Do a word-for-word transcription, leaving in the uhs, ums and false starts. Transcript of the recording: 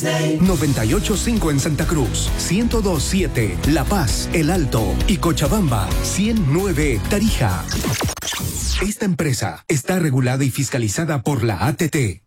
noventa y ocho punto cinco en Santa Cruz, ciento dos punto siete La Paz, El Alto y Cochabamba, ciento nueve Tarija. Esta empresa está regulada y fiscalizada por la A T T.